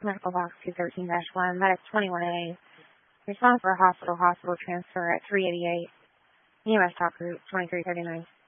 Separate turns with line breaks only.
Medical box 213-1, medic 21A. Respond for a hospital transfer at 388. EMS talk group 2339.